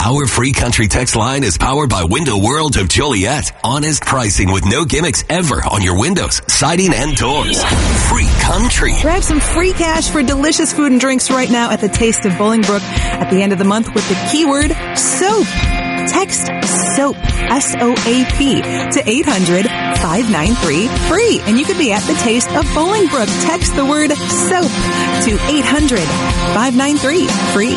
Our free country text line is powered by Window World of Joliet. Honest pricing with no gimmicks ever on your windows, siding, and doors. Free country. Grab some free cash for delicious food and drinks right now at the Taste of Bolingbrook at the end of the month with the keyword SOAP. Text SOAP, S-O-A-P, to 800-593-FREE. And you could be at the Taste of Bolingbrook. Text the word SOAP to 800-593-FREE.